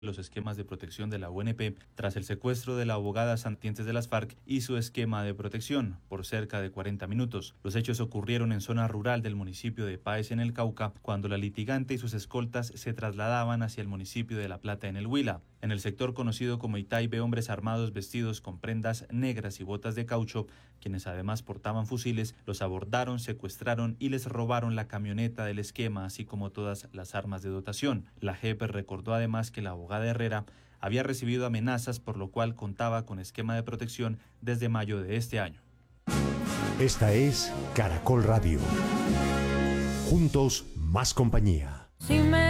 los esquemas de protección de la UNP tras el secuestro de la abogada Santientes de las FARC y su esquema de protección por cerca de 40 minutos. Los hechos ocurrieron en zona rural del municipio de Páez en el Cauca, cuando la litigante y sus escoltas se trasladaban hacia el municipio de La Plata en el Huila. En el sector conocido como Itaibe, hombres armados vestidos con prendas negras y botas de caucho, quienes además portaban fusiles, los abordaron, secuestraron y les robaron la camioneta del esquema, así como todas las armas de dotación. La JEP recordó además que la abogada Herrera había recibido amenazas, por lo cual contaba con esquema de protección desde mayo de este año. Esta es Caracol Radio. Juntos, más compañía.